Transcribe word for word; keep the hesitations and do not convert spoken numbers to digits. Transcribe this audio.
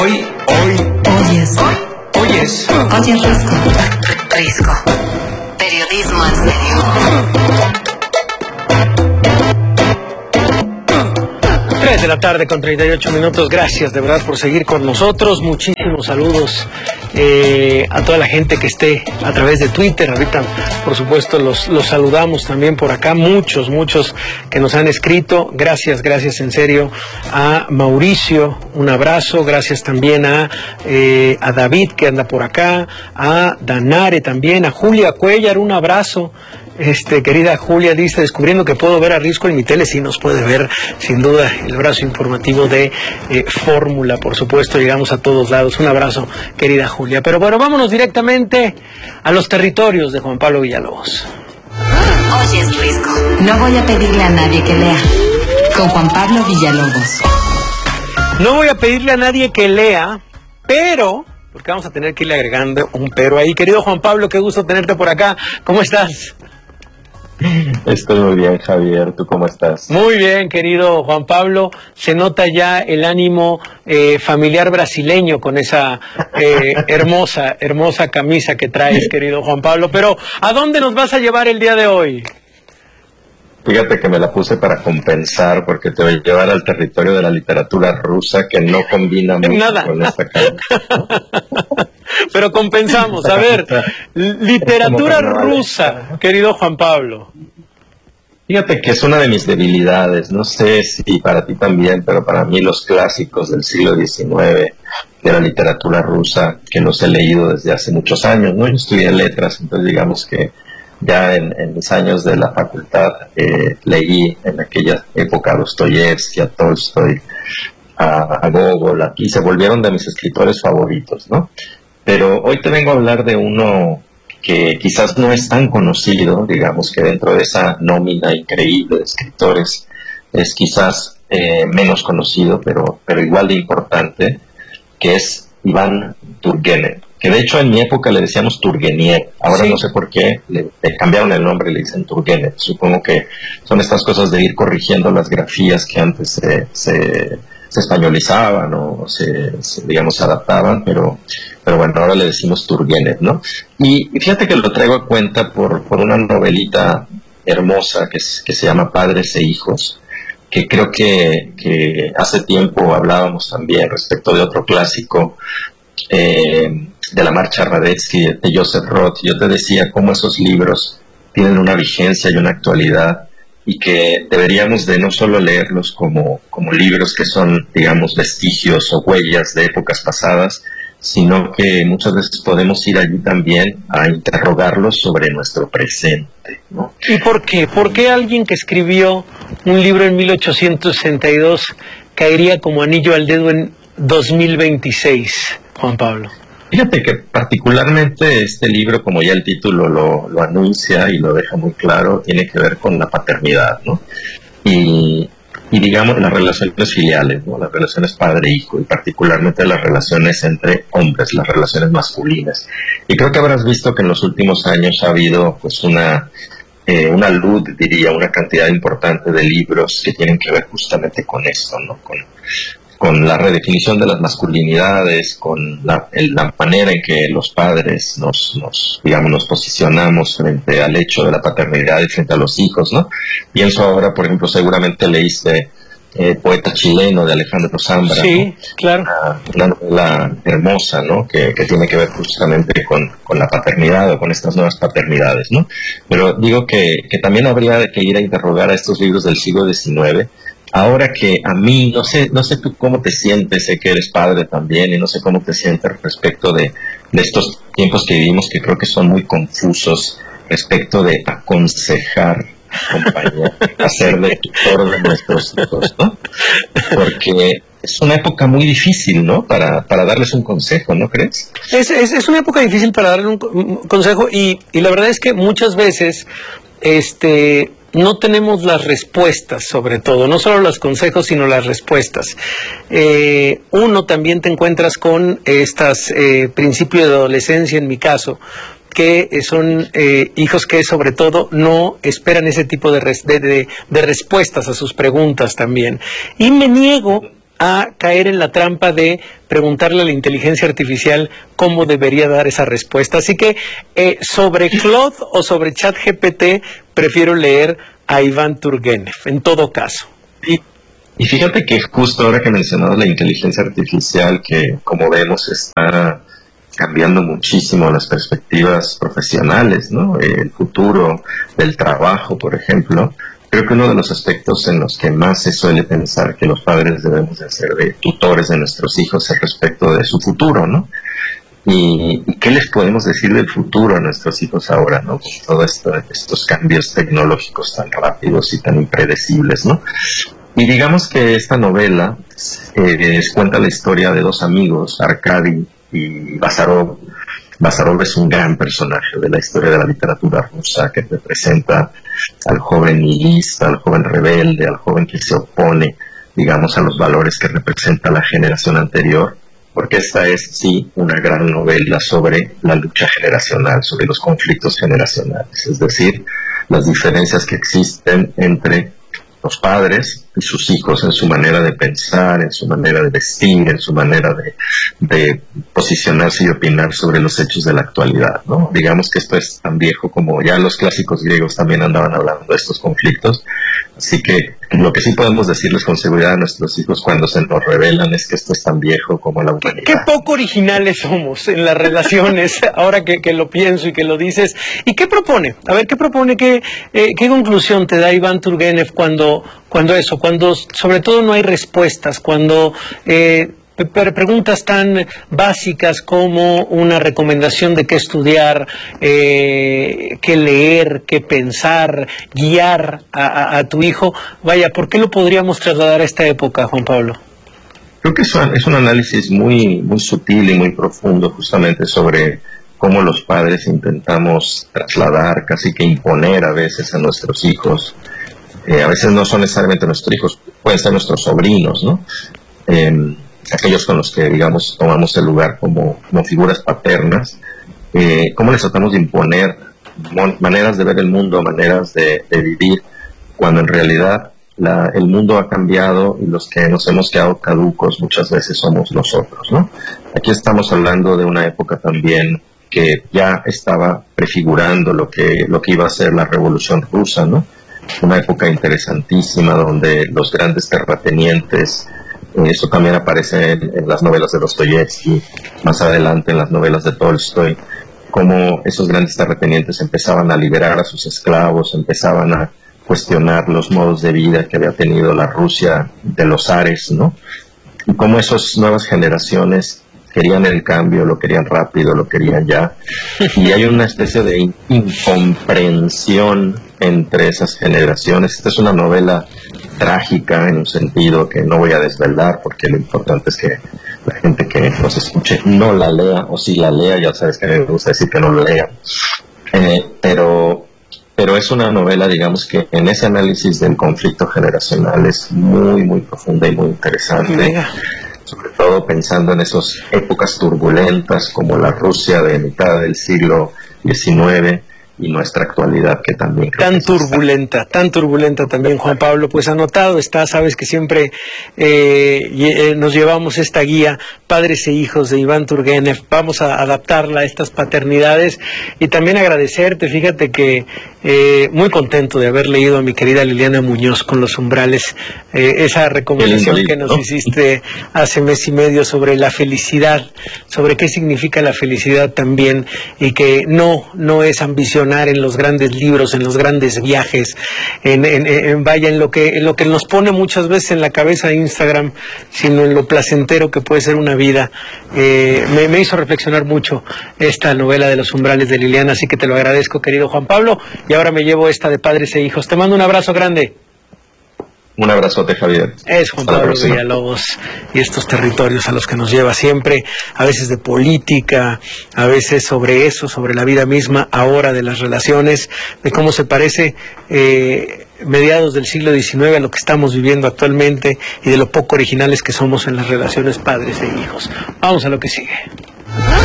Hoy, hoy, Hoy es. hoy es. Hoy es Risco. Risco. Periodismo en serio. tres de la tarde con treinta y ocho minutos. Gracias de verdad por seguir con nosotros. Muchísimos saludos eh, a toda la gente que esté a través de Twitter. Ahorita, por supuesto, los, los saludamos también por acá. Muchos, muchos que nos han escrito. Gracias, gracias en serio a Mauricio. Un abrazo. Gracias también a, eh, a David que anda por acá. A Danare también. A Julia Cuellar. Un abrazo. Este, querida Julia, dice, descubriendo que puedo ver a Risco en mi tele, sí nos puede ver, sin duda, el brazo informativo de eh, Fórmula, por supuesto, llegamos a todos lados. Un abrazo, querida Julia. Pero bueno, vámonos directamente a los territorios de Juan Pablo Villalobos. Hoy es Risco. No voy a pedirle a nadie que lea. Con Juan Pablo Villalobos. No voy a pedirle a nadie que lea, pero, porque vamos a tener que irle agregando un pero ahí. Querido Juan Pablo, qué gusto tenerte por acá. ¿Cómo estás? Estoy muy bien, Javier. ¿Tú cómo estás? Muy bien, querido Juan Pablo. Se nota ya el ánimo eh, familiar brasileño con esa eh, hermosa, hermosa camisa que traes, querido Juan Pablo. Pero, ¿a dónde nos vas a llevar el día de hoy? Fíjate que me la puse para compensar, porque te voy a llevar al territorio de la literatura rusa, que no combina mucho Nada. con esta camisa. Pero compensamos. A ver, literatura rusa, querido Juan Pablo. Fíjate que es una de mis debilidades. No sé si para ti también, pero para mí los clásicos del siglo diecinueve de la literatura rusa, que los he leído desde hace muchos años, ¿no? Yo estudié letras, entonces digamos que ya en, en mis años de la facultad eh, leí en aquella época a Dostoyevsky, a Tolstoy, a, a Gogol, aquí se volvieron de mis escritores favoritos, ¿no? Pero hoy te vengo a hablar de uno que quizás no es tan conocido, digamos que dentro de esa nómina increíble de escritores es quizás eh, menos conocido, pero, pero igual de importante, que es Iván Turgenev, que de hecho en mi época le decíamos Turgeniev, ahora sí. No sé por qué, le, le cambiaron el nombre y le dicen Turgenev. Supongo que son estas cosas de ir corrigiendo las grafías que antes se, se, se españolizaban o se, se, digamos, se adaptaban, pero, pero bueno, ahora le decimos Turgenev, ¿no? Y fíjate que lo traigo a cuenta por, por una novelita hermosa que, es, que se llama Padres e Hijos, que creo que, que hace tiempo hablábamos también respecto de otro clásico, eh, de la marcha Radetzky de Joseph Roth. Yo te decía cómo esos libros tienen una vigencia y una actualidad, y que deberíamos de no solo leerlos como, como libros que son, digamos, vestigios o huellas de épocas pasadas, sino que muchas veces podemos ir allí también a interrogarlos sobre nuestro presente, ¿no? ¿Y por qué? ¿Por qué alguien que escribió un libro en mil ochocientos sesenta y dos caería como anillo al dedo en dos mil veintiséis, Juan Pablo? Fíjate que particularmente este libro, como ya el título lo, lo anuncia y lo deja muy claro, tiene que ver con la paternidad, ¿no? Y, y digamos las relaciones filiales, ¿no? Las relaciones padre-hijo, y particularmente las relaciones entre hombres, las relaciones masculinas. Y creo que habrás visto que en los últimos años ha habido pues una, eh, una luz, diría, una cantidad importante de libros que tienen que ver justamente con esto, ¿no? Con, con la redefinición de las masculinidades, con la, el, la manera en que los padres nos, nos, digamos, nos posicionamos frente al hecho de la paternidad y frente a los hijos, ¿no? Pienso ahora, por ejemplo, seguramente leíste eh, Poeta chileno de Alejandro Zambra. Sí, ¿no? claro. Una, una novela hermosa, ¿no? Que, que tiene que ver justamente con, con la paternidad o con estas nuevas paternidades, ¿no? Pero digo que, que también habría que ir a interrogar a estos libros del siglo diecinueve, ahora que a mí, no sé, no sé tú cómo te sientes, sé que eres padre también, y no sé cómo te sientes respecto de, de estos tiempos que vivimos, que creo que son muy confusos respecto de aconsejar, compañía, hacer de tutor de nuestros hijos, ¿no? Porque es una época muy difícil, ¿no? Para, para darles un consejo, ¿no crees? Es, es, es una época difícil para darle un, un consejo, y, y la verdad es que muchas veces, este... no tenemos las respuestas, sobre todo, no solo los consejos, sino las respuestas. Eh, uno, también te encuentras con estos eh, principios de adolescencia, en mi caso, que son eh, hijos que sobre todo no esperan ese tipo de, res, de, de, de respuestas a sus preguntas también. Y me niego a caer en la trampa de preguntarle a la inteligencia artificial cómo debería dar esa respuesta. Así que eh, sobre Claude o sobre ChatGPT prefiero leer a Iván Turgenev, en todo caso. Y, y fíjate que justo ahora que mencionabas la inteligencia artificial, que como vemos está cambiando muchísimo las perspectivas profesionales, ¿no? El futuro del trabajo, por ejemplo. Creo que uno de los aspectos en los que más se suele pensar que los padres debemos de ser de tutores de nuestros hijos es respecto de su futuro, ¿no? Y, y qué les podemos decir del futuro a nuestros hijos ahora, ¿no? Con todos esto, estos cambios tecnológicos tan rápidos y tan impredecibles, ¿no? Y digamos que esta novela eh, cuenta la historia de dos amigos, Arkady y Bazarov. Bazarov es un gran personaje de la historia de la literatura rusa que representa al joven nihilista, al joven rebelde, al joven que se opone, digamos, a los valores que representa la generación anterior, porque esta es, sí, una gran novela sobre la lucha generacional, sobre los conflictos generacionales, es decir, las diferencias que existen entre los padres y sus hijos en su manera de pensar, en su manera de vestir, en su manera de, de posicionarse y opinar sobre los hechos de la actualidad, ¿no? Digamos que esto es tan viejo como ya los clásicos griegos también andaban hablando de estos conflictos, así que lo que sí podemos decirles con seguridad a nuestros hijos cuando se nos revelan es que esto es tan viejo como la humanidad. Qué poco originales somos en las relaciones, ahora que, que lo pienso y que lo dices. ¿Y qué propone? A ver, ¿qué propone? ¿Qué, eh, qué conclusión te da Iván Turgenev cuando, cuando eso, cuando sobre todo no hay respuestas, cuando eh, preguntas tan básicas como una recomendación de qué estudiar, eh, qué leer, qué pensar, guiar a, a, a tu hijo? Vaya, ¿por qué lo podríamos trasladar a esta época, Juan Pablo? Creo que es un, es un análisis muy, muy sutil y muy profundo justamente sobre cómo los padres intentamos trasladar, casi que imponer a veces a nuestros hijos. Eh, a veces no son necesariamente nuestros hijos, pueden ser nuestros sobrinos, ¿no? Eh, aquellos con los que, digamos, tomamos el lugar como, como figuras paternas, eh, cómo les tratamos de imponer maneras de ver el mundo, maneras de, de vivir, cuando en realidad la, el mundo ha cambiado y los que nos hemos quedado caducos muchas veces somos nosotros, ¿no? Aquí estamos hablando de una época también que ya estaba prefigurando lo que, lo que iba a ser la Revolución Rusa, ¿no? Una época interesantísima donde los grandes terratenientes, eso también aparece en, en las novelas de Dostoyevsky, más adelante en las novelas de Tolstoy, cómo esos grandes terratenientes empezaban a liberar a sus esclavos, empezaban a cuestionar los modos de vida que había tenido la Rusia de los zares, ¿no? Y cómo esas nuevas generaciones querían el cambio, lo querían rápido, lo querían ya. Y hay una especie de in- incomprensión entre esas generaciones. Esta es una novela trágica en un sentido que no voy a desvelar porque lo importante es que la gente que nos escuche no la lea, o si la lea, ya sabes que me gusta decir que no la lea. Eh, pero, pero es una novela, digamos, que en ese análisis del conflicto generacional es muy, muy profunda y muy interesante. Mega. Sobre todo pensando en esas épocas turbulentas como la Rusia de mitad del siglo diecinueve y nuestra actualidad que también... Tan que turbulenta, está. tan turbulenta también, Juan Pablo. Pues anotado está, sabes que siempre eh, nos llevamos esta guía, Padres e Hijos de Iván Turgenev. Vamos a adaptarla a estas paternidades y también agradecerte, fíjate que eh, muy contento de haber leído a mi querida Liliana Muñoz con Los Umbrales, eh, esa recomendación lindo, que nos ¿no? hiciste hace mes y medio sobre la felicidad, sobre qué significa la felicidad también, y que no, no es ambición en los grandes libros, en los grandes viajes, en, en, en vaya en lo que en lo que nos pone muchas veces en la cabeza de Instagram, sino en lo placentero que puede ser una vida. Eh, me, me hizo reflexionar mucho esta novela de Los Umbrales de Liliana, así que te lo agradezco, querido Juan Pablo, y ahora me llevo esta de Padres e Hijos. Te mando un abrazo grande. Un abrazote, Javier. Es Juan Pablo Villalobos y estos territorios a los que nos lleva siempre, a veces de política, a veces sobre eso, sobre la vida misma, ahora de las relaciones, de cómo se parece eh, mediados del siglo diecinueve a lo que estamos viviendo actualmente y de lo poco originales que somos en las relaciones padres e hijos. Vamos a lo que sigue.